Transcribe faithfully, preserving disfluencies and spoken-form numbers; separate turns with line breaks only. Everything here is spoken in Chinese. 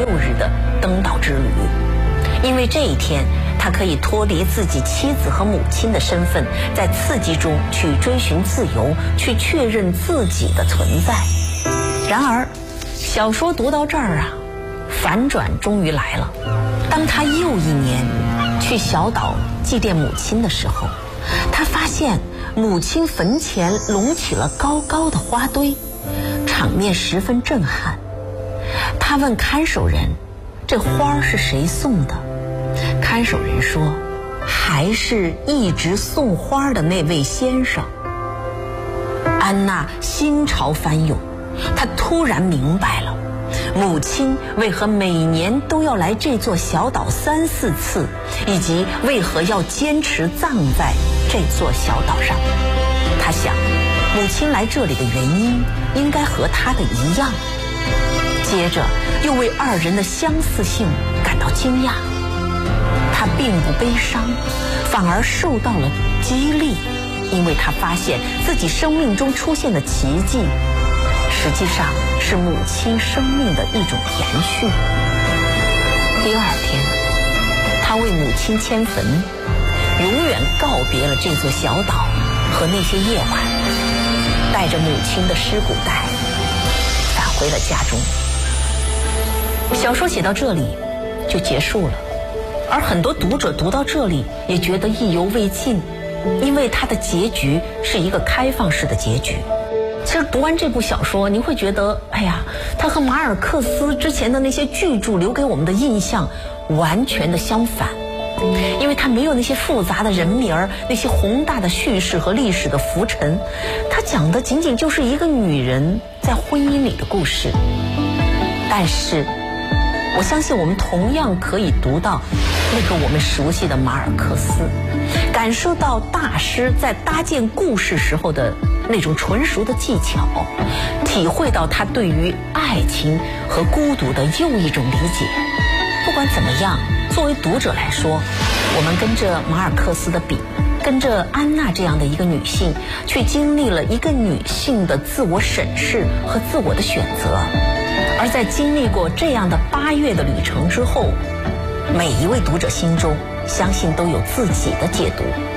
六日的登岛之旅。因为这一天，他可以脱离自己妻子和母亲的身份，在刺激中去追寻自由，去确认自己的存在。然而，小说读到这儿啊，反转终于来了。当他又一年去小岛祭奠母亲的时候，他发现母亲坟前隆起了高高的花堆，场面十分震撼。他问看守人，这花是谁送的？看守人说，还是一直送花的那位先生。安娜心潮翻涌，她突然明白了，母亲为何每年都要来这座小岛三四次，以及为何要坚持葬在这座小岛上。她想，母亲来这里的原因应该和她的一样。接着又为二人的相似性感到惊讶。他并不悲伤，反而受到了激励，因为他发现自己生命中出现的奇迹，实际上是母亲生命的一种延续。第二天，他为母亲迁坟，永远告别了这座小岛和那些夜晚，带着母亲的尸骨袋返回了家中。小说写到这里就结束了。而很多读者读到这里也觉得意犹未尽，因为它的结局是一个开放式的结局。其实读完这部小说，您会觉得，哎呀，它和马尔克斯之前的那些巨著留给我们的印象完全的相反，因为它没有那些复杂的人名儿，那些宏大的叙事和历史的浮沉，它讲的仅仅就是一个女人在婚姻里的故事。但是我相信我们同样可以读到那个我们熟悉的马尔克斯，感受到大师在搭建故事时候的那种纯熟的技巧，体会到他对于爱情和孤独的又一种理解。不管怎么样，作为读者来说，我们跟着马尔克斯的笔，跟着安娜这样的一个女性，去经历了一个女性的自我审视和自我的选择。而在经历过这样的八月的旅程之后，每一位读者心中相信都有自己的解读。